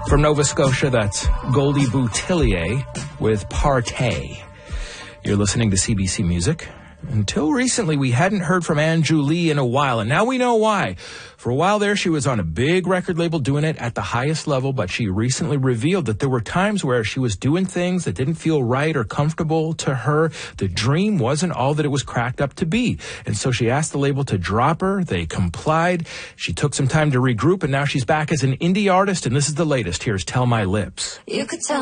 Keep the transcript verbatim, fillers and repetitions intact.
From Nova Scotia, that's Goldie Boutillier with Partey. You're listening to C B C Music. Until recently, we hadn't heard from Anju Lee in a while, and now we know why. For a while there, she was on a big record label doing it at the highest level, but she recently revealed that there were times where she was doing things that didn't feel right or comfortable to her. The dream wasn't all that it was cracked up to be. And so she asked the label to drop her. They complied. She took some time to regroup, and now she's back as an indie artist, and this is the latest. Here's Tell My Lips. You could tell